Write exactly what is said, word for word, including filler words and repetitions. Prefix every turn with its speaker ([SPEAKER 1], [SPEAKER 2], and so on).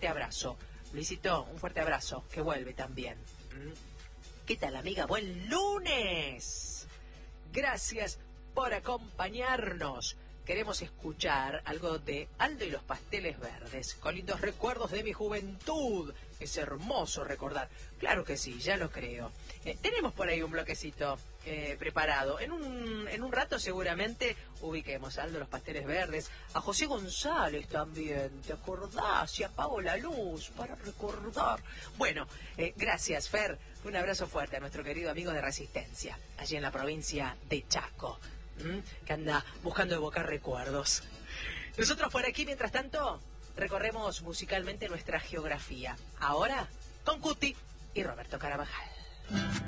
[SPEAKER 1] fuerte abrazo. Luisito, un fuerte abrazo, que vuelve también. ¿Mm? ¿Qué tal, amiga? ¡Buen lunes! Gracias por acompañarnos. Queremos escuchar algo de Aldo y los Pasteles Verdes, con lindos recuerdos de mi juventud. Es hermoso recordar. Claro que sí, ya lo creo. Eh, tenemos por ahí un bloquecito eh, preparado. En un, en un rato seguramente ubiquemos a Aldo y los Pasteles Verdes, a José González también. ¿Te acordás? Si apago la luz para recordar. Bueno, eh, gracias, Fer. Un abrazo fuerte a nuestro querido amigo de Resistencia, allí en la provincia de Chaco. ¿Mm? Que anda buscando evocar recuerdos. Nosotros por aquí, mientras tanto, recorremos musicalmente nuestra geografía. Ahora, con Cuti y Roberto Carabajal.